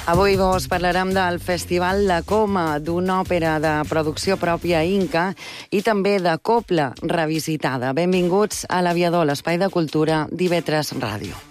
Avui vos parlarem del Festival La Coma, d'una òpera de producció pròpia Inca i també de copla revisitada. Benvinguts a l'Aviador, l'espai de cultura d'IV3 Ràdio.